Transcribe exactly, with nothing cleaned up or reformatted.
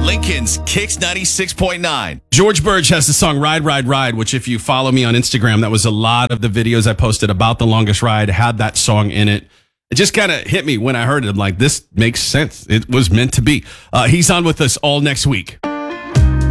Lincoln's Kicks ninety-six point nine. George Burge has the song Ride, Ride, Ride, which if you follow me on Instagram, that was a lot of the videos I posted about the longest ride had that song in it. It just kind of hit me when I heard it. I'm like, this makes sense. It was meant to be. Uh, he's on with us all next week.